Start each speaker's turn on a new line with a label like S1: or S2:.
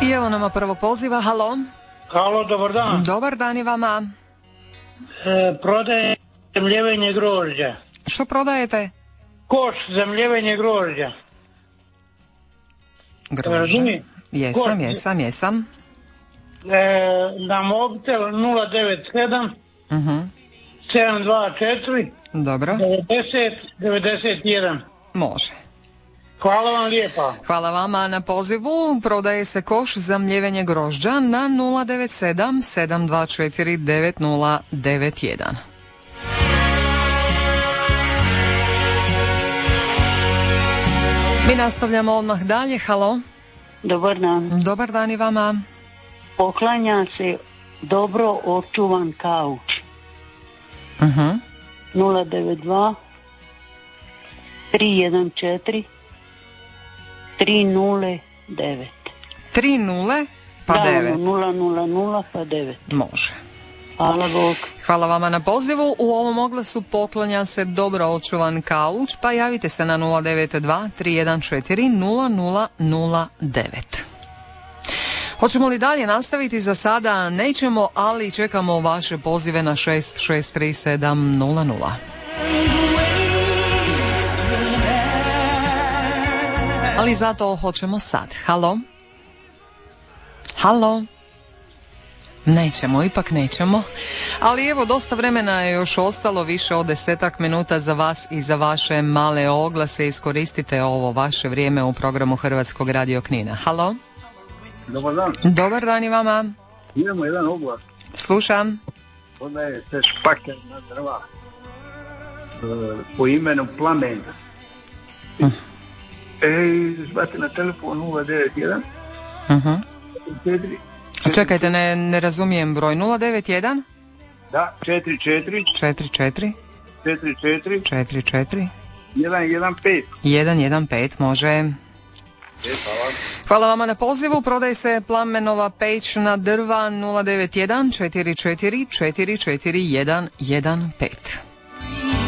S1: I evo nama prvo poziva. Halo.
S2: Halo, dobar dan.
S1: Dobar dan i vama.
S2: Prodajem mljevenje grožđa.
S1: Što prodajete?
S2: Koš za mljevenje grožđa.
S1: Grožđe. Jesam.
S2: Na mobitel 097 724
S1: Dobro.
S2: 90 91.
S1: Može.
S2: Hvala vam lijepa.
S1: Hvala vama na pozivu. Prodaje se koš za mljevenje grožđa na 097 724 9091. Mi nastavljamo odmah dalje. Halo.
S3: Dobar dan.
S1: Dobar dan i vama.
S3: Poklanja se dobro očuvan kauč. 092 314 309.
S1: 30 pa 9.
S3: 000 pa 9.
S1: Može.
S3: Hvala Bog.
S1: Hvala vama na pozivu. U ovom oglasu poklanja se dobro očuvan kauč, pa javite se na 092 314 0009. Hoćemo li dalje nastaviti? Za sada nećemo, ali čekamo vaše pozive na 663700. Ali zato hoćemo sad. Halo? Halo? Ipak nećemo. Ali evo, dosta vremena je još ostalo, više od 10 minuta za vas i za vaše male oglase. Iskoristite ovo vaše vrijeme u programu Hrvatskog radio Knina. Halo?
S4: Dobar dan.
S1: Dobar dan i vama.
S4: Imamo jedan oglas.
S1: Slušam.
S4: Prodaje se špaker na drva po imenu Plamen. Zvate na telefon 091 4.
S1: Čekajte, ne razumijem broj. 091?
S4: Da, 44 115.
S1: 115, može. Hvala vama na pozivu. Prodaje se plamenova peć na drva 091 44 44 115.